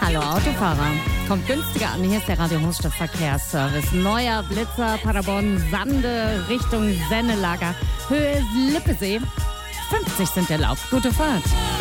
Hallo Autofahrer. Kommt günstiger an. Hier ist der Radio Hochstift Verkehrsservice. Neuer Blitzer, Paderborn, Sande, Richtung Sennelager. Höhe ist Lippesee. 50 sind erlaubt. Gute Fahrt.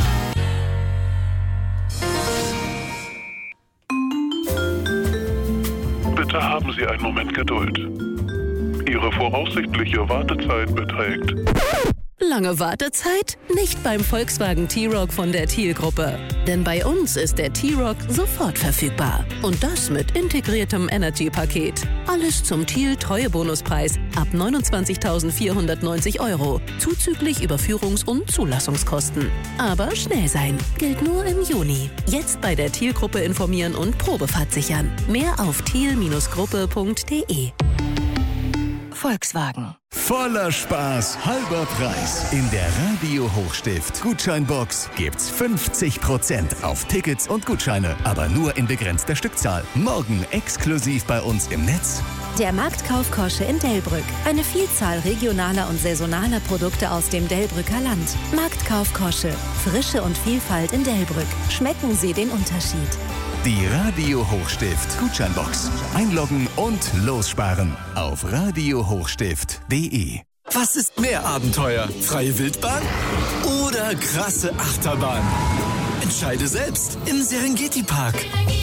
Bitte haben Sie einen Moment Geduld. Ihre voraussichtliche Wartezeit beträgt... Lange Wartezeit? Nicht beim Volkswagen T-Roc von der Thiel-Gruppe. Denn bei uns ist der T-Roc sofort verfügbar. Und das mit integriertem Energy-Paket. Alles zum Thiel-Treuebonuspreis ab 29.490 €. Zuzüglich Überführungs- und Zulassungskosten. Aber schnell sein. Gilt nur im Juni. Jetzt bei der Thiel-Gruppe informieren und Probefahrt sichern. Mehr auf thiel-gruppe.de. Volkswagen. Voller Spaß, halber Preis. In der Radio Hochstift Gutscheinbox gibt's 50% auf Tickets und Gutscheine, aber nur in begrenzter Stückzahl. Morgen exklusiv bei uns im Netz. Der Marktkauf Kosche in Delbrück. Eine Vielzahl regionaler und saisonaler Produkte aus dem Delbrücker Land. Marktkauf Kosche. Frische und Vielfalt in Delbrück. Schmecken Sie den Unterschied. Die Radio Hochstift Gutscheinbox. Einloggen und lossparen auf radiohochstift.de. Was ist mehr Abenteuer? Freie Wildbahn oder krasse Achterbahn? Entscheide selbst im Serengeti Park.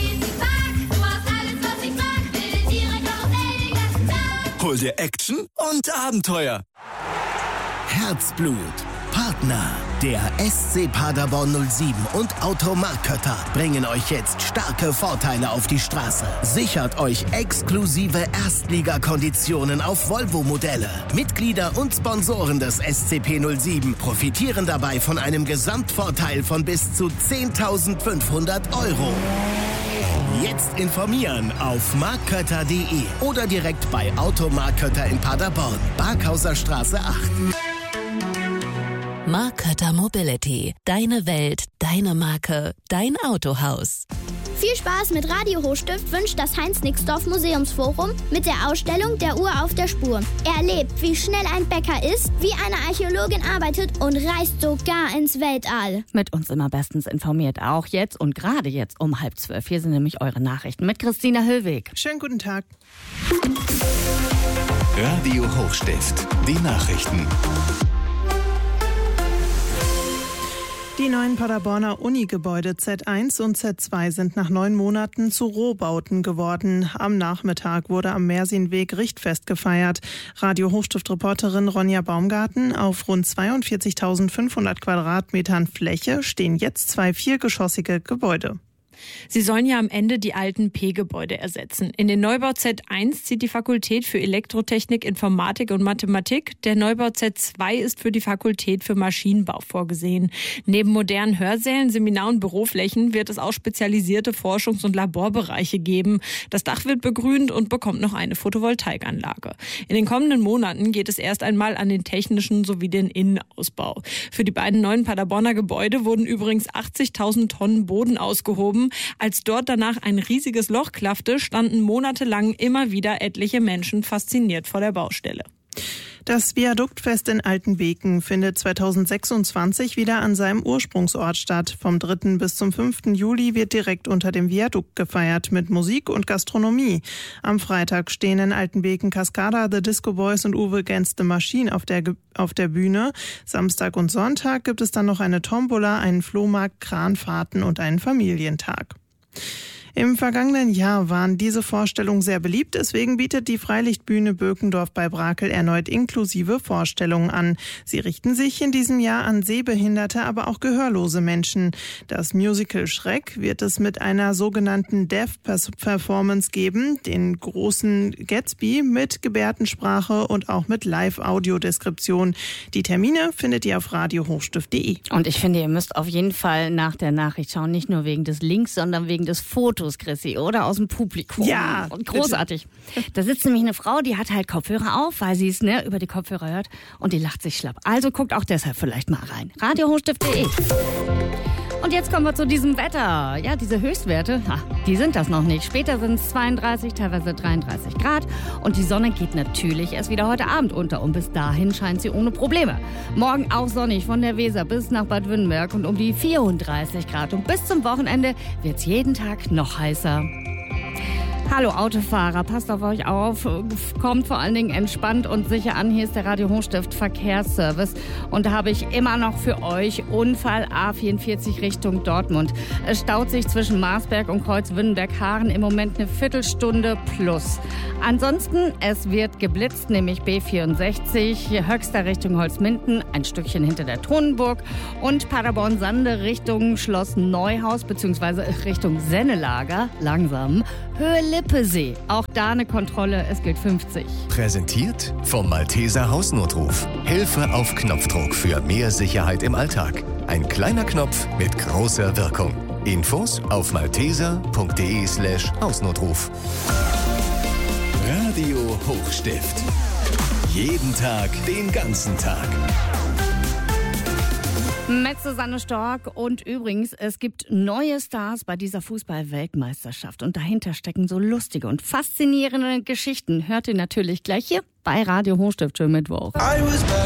Hol dir Action und Abenteuer. Herzblut. Partner. Der SC Paderborn 07 und Automark Kötter bringen euch jetzt starke Vorteile auf die Straße. Sichert euch exklusive Erstligakonditionen auf Volvo-Modelle. Mitglieder und Sponsoren des SCP 07 profitieren dabei von einem Gesamtvorteil von bis zu 10.500 €. Jetzt informieren auf markkötter.de oder direkt bei Automark Kötter in Paderborn, Barkhauser Straße 8. Mark Kötter Mobility. Deine Welt, deine Marke, dein Autohaus. Viel Spaß mit Radio Hochstift wünscht das Heinz-Nixdorf Museumsforum mit der Ausstellung Der Uhr auf der Spur. Erlebt, wie schnell ein Bäcker ist, wie eine Archäologin arbeitet und reist sogar ins Weltall. Mit uns immer bestens informiert. Auch jetzt und gerade jetzt um 11:30. Hier sind nämlich eure Nachrichten mit Christina Höllweg. Schönen guten Tag. Radio Hochstift. Die Nachrichten. Die neuen Paderborner Uni-Gebäude Z1 und Z2 sind nach 9 Monaten zu Rohbauten geworden. Am Nachmittag wurde am Mersinweg Richtfest gefeiert. Radio Hochstift-Reporterin Ronja Baumgarten: Auf rund 42.500 Quadratmetern Fläche stehen jetzt 2 viergeschossige Gebäude. Sie sollen ja am Ende die alten P-Gebäude ersetzen. In den Neubau Z1 zieht die Fakultät für Elektrotechnik, Informatik und Mathematik. Der Neubau Z2 ist für die Fakultät für Maschinenbau vorgesehen. Neben modernen Hörsälen, Seminar- und Büroflächen wird es auch spezialisierte Forschungs- und Laborbereiche geben. Das Dach wird begrünt und bekommt noch eine Photovoltaikanlage. In den kommenden Monaten geht es erst einmal an den technischen sowie den Innenausbau. Für die beiden neuen Paderborner Gebäude wurden übrigens 80.000 Tonnen Boden ausgehoben. Als dort danach ein riesiges Loch klaffte, standen monatelang immer wieder etliche Menschen fasziniert vor der Baustelle. Das Viaduktfest in Altenbeken findet 2026 wieder an seinem Ursprungsort statt. Vom 3. bis zum 5. Juli wird direkt unter dem Viadukt gefeiert mit Musik und Gastronomie. Am Freitag stehen in Altenbeken Cascada, The Disco Boys und Uwe Against the Machine auf der Bühne. Samstag und Sonntag gibt es dann noch eine Tombola, einen Flohmarkt, Kranfahrten und einen Familientag. Im vergangenen Jahr waren diese Vorstellungen sehr beliebt, deswegen bietet die Freilichtbühne Bökendorf bei Brakel erneut inklusive Vorstellungen an. Sie richten sich in diesem Jahr an sehbehinderte, aber auch gehörlose Menschen. Das Musical Schreck wird es mit einer sogenannten Deaf-Performance geben, den großen Gatsby mit Gebärdensprache und auch mit Live-Audiodeskription. Die Termine findet ihr auf radiohochstift.de. Und ich finde, ihr müsst auf jeden Fall nach der Nachricht schauen, nicht nur wegen des Links, sondern wegen des Fotos, Chrissy, oder? Aus dem Publikum. Ja. Großartig. Da sitzt nämlich eine Frau, die hat halt Kopfhörer auf, weil sie es über die Kopfhörer hört und die lacht sich schlapp. Also guckt auch deshalb vielleicht mal rein. radiohochstift.de. Und jetzt kommen wir zu diesem Wetter. Ja, diese Höchstwerte, die sind das noch nicht. Später sind es 32, teilweise 33 Grad. Und die Sonne geht natürlich erst wieder heute Abend unter. Und bis dahin scheint sie ohne Probleme. Morgen auch sonnig von der Weser bis nach Bad Wünnenberg und um die 34 Grad. Und bis zum Wochenende wird es jeden Tag noch heißer. Hallo Autofahrer, passt auf euch auf, kommt vor allen Dingen entspannt und sicher an. Hier ist der Radio Hochstift Verkehrsservice und da habe ich immer noch für euch Unfall A44 Richtung Dortmund. Es staut sich zwischen Marsberg und Kreuz-Wünnenberg-Haaren im Moment eine Viertelstunde plus. Ansonsten, es wird geblitzt, nämlich B64, Höxter Richtung Holzminden, ein Stückchen hinter der Tonenburg und Paderborn-Sande Richtung Schloss Neuhaus bzw. Richtung Sennelager, langsam, Höhe Lippesee. Auch da eine Kontrolle, es gilt 50. Präsentiert vom Malteser Hausnotruf. Hilfe auf Knopfdruck für mehr Sicherheit im Alltag. Ein kleiner Knopf mit großer Wirkung. Infos auf malteser.de/Hausnotruf. Radio Hochstift. Jeden Tag, den ganzen Tag. Mit Susanne Stork und übrigens, es gibt neue Stars bei dieser Fußball-Weltmeisterschaft und dahinter stecken so lustige und faszinierende Geschichten. Hört ihr natürlich gleich hier bei Radio Hochstift. Schönen Mittwoch.